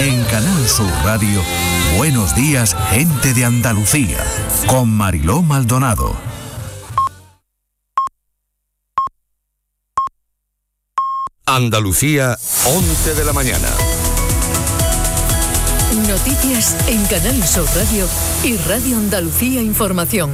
En Canal Sur Radio, Buenos Días, Gente de Andalucía, con Mariló Maldonado. Andalucía, 11 de la mañana. Noticias en Canal Sur Radio y Radio Andalucía Información.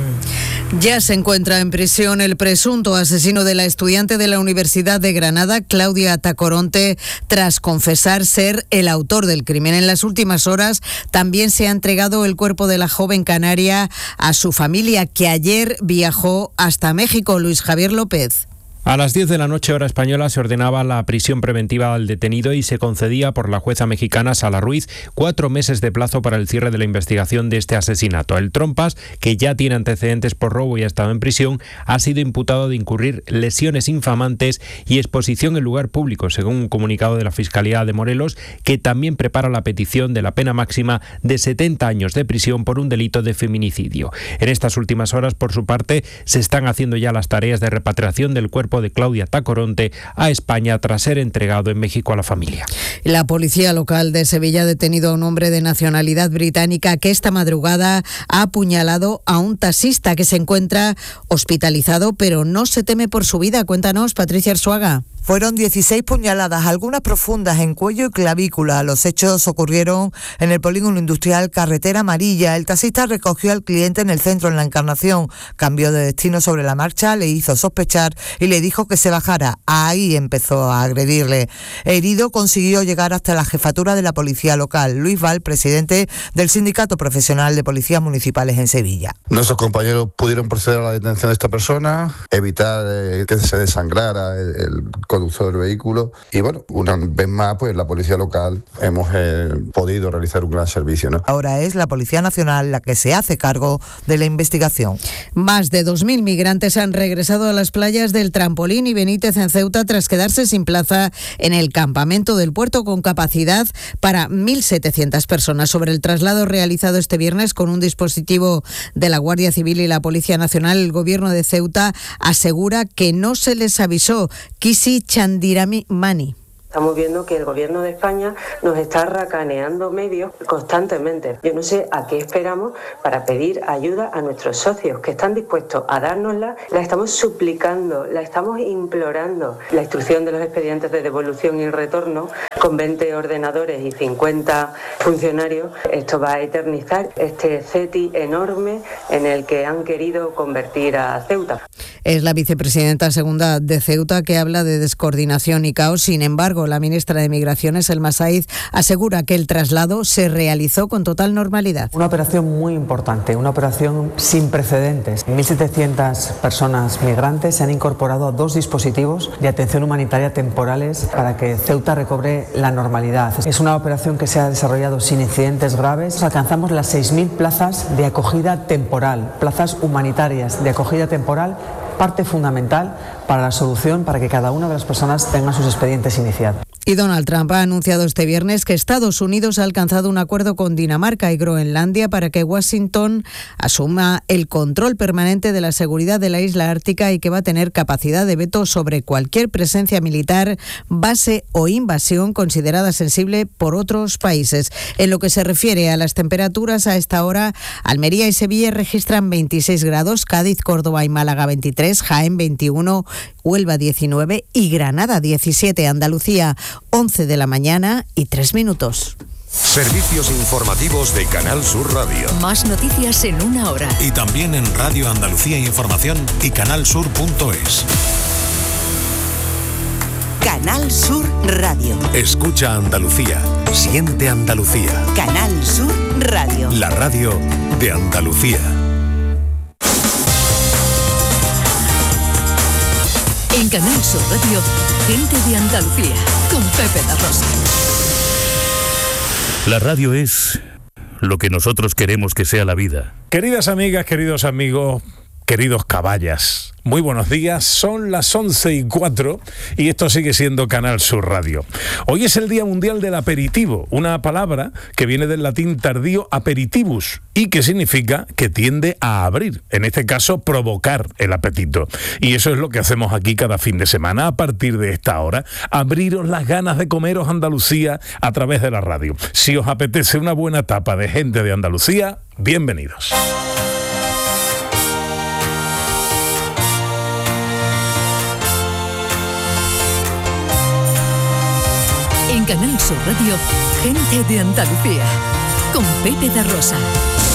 Ya se encuentra en prisión el presunto asesino de la estudiante de la Universidad de Granada, Claudia Tacoronte, tras confesar ser el autor del crimen. En las últimas horas también se ha entregado el cuerpo de la joven canaria a su familia, que ayer viajó hasta México. Luis Javier López. A las 10 de la noche, hora española, se ordenaba la prisión preventiva al detenido y se concedía por la jueza mexicana Sala Ruiz 4 meses de plazo para el cierre de la investigación de este asesinato. El Trompas, que ya tiene antecedentes por robo y ha estado en prisión, ha sido imputado de incurrir lesiones infamantes y exposición en lugar público, según un comunicado de la Fiscalía de Morelos, que también prepara la petición de la pena máxima de 70 años de prisión por un delito de feminicidio. En estas últimas horas, por su parte, se están haciendo ya las tareas de repatriación del cuerpo de Claudia Tacoronte a España tras ser entregado en México a la familia. La policía local de Sevilla ha detenido a un hombre de nacionalidad británica que esta madrugada ha apuñalado a un taxista que se encuentra hospitalizado, pero no se teme por su vida. Cuéntanos, Patricia Arzuaga. Fueron 16 puñaladas, algunas profundas en cuello y clavícula. Los hechos ocurrieron en el polígono industrial Carretera Amarilla. El taxista recogió al cliente en el centro, en la Encarnación. Cambió de destino sobre la marcha, le hizo sospechar y le dijo que se bajara. Ahí empezó a agredirle. Herido, consiguió llegar hasta la jefatura de la policía local. Luis Val, presidente del Sindicato Profesional de Policías Municipales en Sevilla. Nuestros compañeros pudieron proceder a la detención de esta persona, evitar que se desangrara el conductor del vehículo y bueno, una vez más pues la policía local hemos podido realizar un gran servicio, ¿no? Ahora es la Policía Nacional la que se hace cargo de la investigación. Más de 2.000 migrantes han regresado a las playas del Trampolín y Benítez en Ceuta tras quedarse sin plaza en el campamento del puerto, con capacidad para 1.700 personas. Sobre el traslado realizado este viernes con un dispositivo de la Guardia Civil y la Policía Nacional, el gobierno de Ceuta asegura que no se les avisó. Kisi Chandiramani. Estamos viendo que el gobierno de España nos está racaneando medios constantemente. Yo no sé a qué esperamos para pedir ayuda a nuestros socios que están dispuestos a dárnosla. La estamos suplicando, la estamos implorando. La instrucción de los expedientes de devolución y retorno con 20 ordenadores y 50 funcionarios. Esto va a eternizar este CETI enorme en el que han querido convertir a Ceuta. Es la vicepresidenta segunda de Ceuta que habla de descoordinación y caos. Sin embargo, la ministra de Migraciones, Elma Saiz, asegura que el traslado se realizó con total normalidad. Una operación muy importante, una operación sin precedentes. 1.700 personas migrantes se han incorporado a 2 dispositivos de atención humanitaria temporales para que Ceuta recobre la normalidad. Es una operación que se ha desarrollado sin incidentes graves. Alcanzamos las 6.000 plazas de acogida temporal, plazas humanitarias de acogida temporal, parte fundamental para la solución, para que cada una de las personas tenga sus expedientes iniciados. Y Donald Trump ha anunciado este viernes que Estados Unidos ha alcanzado un acuerdo con Dinamarca y Groenlandia para que Washington asuma el control permanente de la seguridad de la isla ártica y que va a tener capacidad de veto sobre cualquier presencia militar, base o invasión considerada sensible por otros países. En lo que se refiere a las temperaturas, a esta hora Almería y Sevilla registran 26 grados, Cádiz, Córdoba y Málaga 23, Jaén 21, Huelva 19 y Granada 17. Andalucía 11 de la mañana y 3 minutos. Servicios informativos de Canal Sur Radio. Más noticias en una hora. Y también en Radio Andalucía Información y canalsur.es. Canal Sur Radio. Escucha Andalucía. Siente Andalucía. Canal Sur Radio. La radio de Andalucía. En Canal Sur Radio, Gente de Andalucía, con Pepe da Rosa. La radio es lo que nosotros queremos que sea la vida. Queridas amigas, queridos amigos, queridos caballas. Muy buenos días, son las 11:04 y esto sigue siendo Canal Sur Radio. Hoy es el Día Mundial del Aperitivo, una palabra que viene del latín tardío aperitivus y que significa que tiende a abrir, en este caso provocar el apetito. Y eso es lo que hacemos aquí cada fin de semana, a partir de esta hora, abriros las ganas de comeros Andalucía a través de la radio. Si os apetece una buena tapa de gente de Andalucía, bienvenidos. En Canal Sur Radio, Gente de Andalucía, con Pepe da Rosa.